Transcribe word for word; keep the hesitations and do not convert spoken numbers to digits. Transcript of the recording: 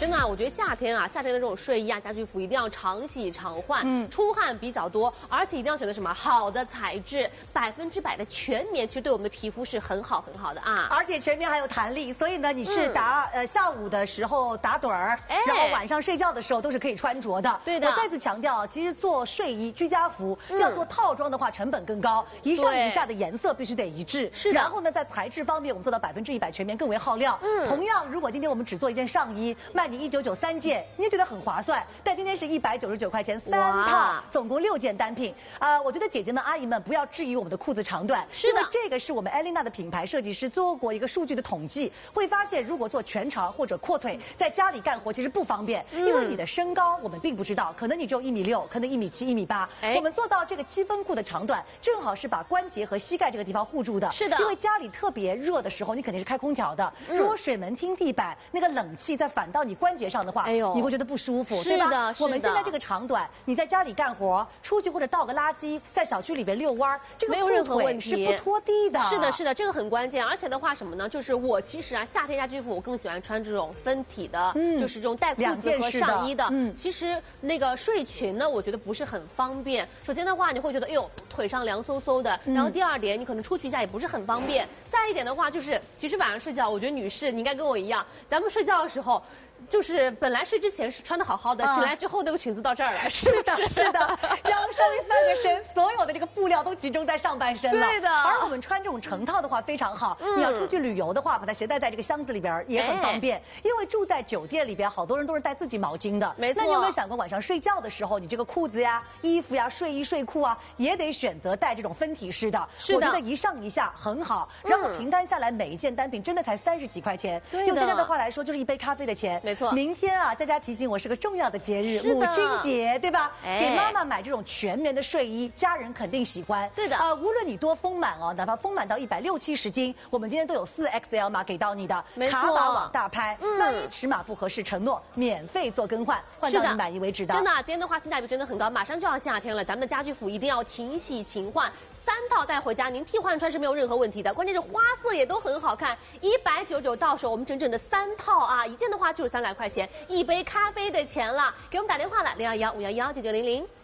真的、啊，我觉得夏天啊，夏天的这种睡衣啊、家居服一定要常洗常换，嗯，出汗比较多，而且一定要选择什么好的材质，百分之百的全棉，其实对我们的皮肤是很好很好的啊。 而且全棉还有弹力，所以呢，你是打、嗯、呃下午的时候打盹儿，哎，然后晚上睡觉的时候都是可以穿着的。对的。我再次强调，其实做睡衣、居家服、嗯、要做套装的话，成本更高，一上一下的颜色必须得一致。是的。然后呢，在材质方面，我们做到百分之一百全棉，更为耗料。嗯。同样，如果今天我们只做一件上衣，卖你一九九三件，你也觉得很划算。但今天是一百九十九块钱三套，总共六件单品。啊、呃，我觉得姐姐们、阿姨们不要质疑我们的裤子长短，是的，因为这个是我们艾丽娜的品牌设计师做过一个数据的统计，会发现如果做全长或者阔腿，在家里干活其实不方便，嗯、因为你的身高我们并不知道，可能你只有一米六，可能一米七、一米八。我们做到这个七分裤的长短，正好是把关节和膝盖这个地方护住的。是的，因为家里特别热的时候，你肯定是开空调的，嗯、如果水门厅地板那个冷气再反到你关节上的话，哎呦，你会觉得不舒服，对吧？我们现在这个长短，你在家里干活，出去或者倒个垃圾，在小区里边遛弯，这个没有任何问题，是不拖地的。是的，是的，这个很关键。而且的话，什么呢？就是我其实啊，夏天家居服我更喜欢穿这种分体的，嗯、就是这种带裤子和上衣的。嗯，其实那个睡裙呢，我觉得不是很方便。首先的话，你会觉得哎呦腿上凉飕飕的，嗯、然后第二点，你可能出去一下也不是很方便。再一点的话，就是其实晚上睡觉，我觉得女士你应该跟我一样，咱们睡觉的时候。就是本来睡之前是穿的好好的，啊、起来之后那个裙子到这儿了，是的，是的，然后稍微翻个身，所有的这个布料都集中在上半身了。对的。而我们穿这种成套的话非常好，嗯、你要出去旅游的话，把它携带在这个箱子里边也很方便。哎、因为住在酒店里边，好多人都是带自己毛巾的。没错。那你有没有想过晚上睡觉的时候，你这个裤子呀、衣服呀、睡衣睡裤啊，也得选择带这种分体式的？是的。我觉得一上一下很好，然后平摊下来每一件单品真的才三十几块钱。对的。用现在的话来说，就是一杯咖啡的钱。没错。明天啊。佳佳提醒我是个重要的节日，母亲节，对吧？哎、给妈妈买这种全棉的睡衣，家人肯定喜欢。对的。啊、呃，无论你多丰满哦，哪怕丰满到一百六七十斤，我们今天都有四 X L 码给到你的，卡码往大拍。嗯。万一尺码不合适，承诺免费做更换，换到你满意为止的。真的，今天的话性价比真的很高，马上就要夏天了，咱们的家居服一定要勤洗勤换。三套带回家，您替换穿是没有任何问题的。关键是花色也都很好看，一百九十九到手，我们整整的三套啊，一件的话就是三百块钱，一杯咖啡的钱了。给我们打电话了，零二幺五幺幺九九零零。